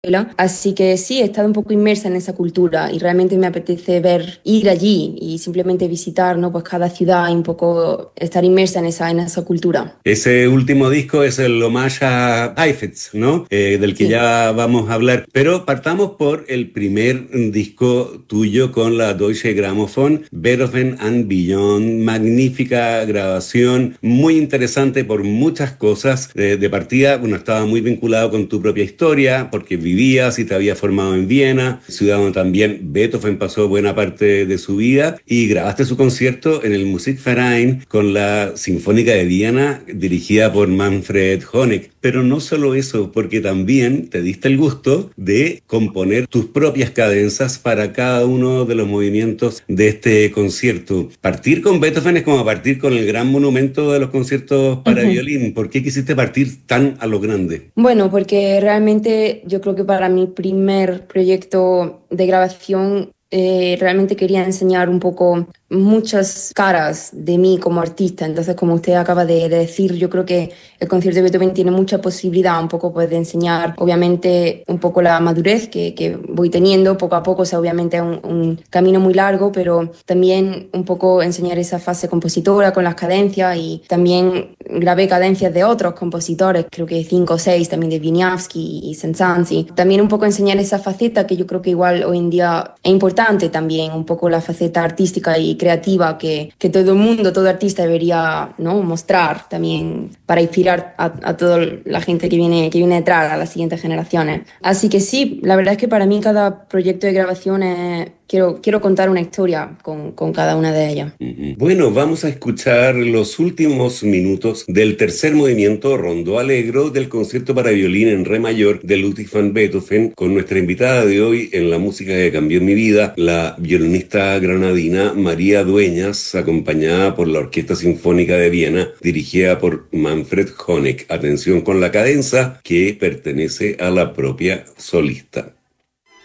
Así que sí, he estado un poco inmersa en esa cultura y realmente me apetece ir allí y simplemente visitar, ¿no? Pues cada ciudad y un poco estar inmersa en esa cultura. Ese último disco es el Homage a Heifetz, ¿no? Del que Sí. ya vamos a hablar. Pero partamos por el primer disco tuyo con la Deutsche Grammophon, Beethoven and Beyond. Magnífica grabación, muy interesante por muchas cosas. De partida, bueno, estaba muy vinculado con tu propia historia, porque vivías y te habías formado en Viena, ciudad donde también Beethoven pasó buena parte de su vida, y grabaste su concierto en el Musikverein con la Sinfónica de Viena dirigida por Manfred Honeck. Pero no solo eso, porque también te diste el gusto de componer tus propias cadenzas para cada uno de los movimientos de este concierto. Partir con Beethoven es como partir con el gran monumento de los conciertos para Ujú. violín. ¿Por qué quisiste partir tan a lo grande? Bueno, porque realmente yo creo que para mi primer proyecto de grabación realmente quería enseñar un poco muchas caras de mí como artista. Entonces, como usted acaba de decir, yo creo que el concierto de Beethoven tiene mucha posibilidad un poco pues, de enseñar, obviamente, un poco la madurez que voy teniendo poco a poco. O sea, obviamente es un camino muy largo, pero también un poco enseñar esa fase compositora con las cadencias y también grabé cadencias de otros compositores, creo que cinco o seis, también de Wieniawski y Senzansi. También un poco enseñar esa faceta que yo creo que igual hoy en día es importante también, un poco la faceta artística y creativa que todo el mundo, todo artista debería, ¿no? mostrar también para inspirar a toda la gente que viene detrás, a las siguientes generaciones. Así que sí, la verdad es que para mí cada proyecto de grabación quiero contar una historia con cada una de ellas. Ujú. Bueno, vamos a escuchar los últimos minutos del tercer movimiento Rondó Allegro del concierto para violín en re mayor de Ludwig van Beethoven con nuestra invitada de hoy en La música que cambió mi vida, la violinista granadina María Dueñas, acompañada por la Orquesta Sinfónica de Viena, dirigida por Manfred Honeck. Atención con la cadenza que pertenece a la propia solista.